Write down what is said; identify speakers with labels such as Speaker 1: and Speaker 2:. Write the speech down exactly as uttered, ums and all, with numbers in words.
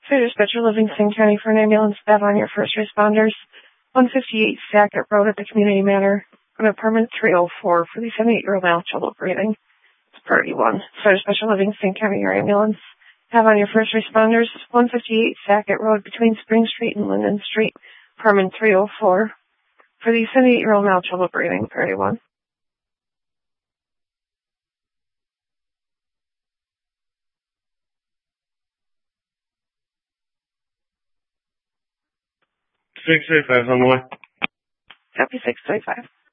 Speaker 1: Fire Dispatcher, Livingston County for an ambulance. Have on your first responders. one fifty-eight Sackett Road at the Community Manor. An apartment three oh four for the seventy-eight-year-old male, trouble breathing. It's priority one. Fire Dispatcher, Livingston County, your ambulance. Have on your first responders. one fifty-eight Sackett Road between Spring Street and Linden Street. Apartment three oh four for the seventy-eight-year-old male, trouble breathing. Priority one.
Speaker 2: six eight five on the way.
Speaker 1: Copy six eight five.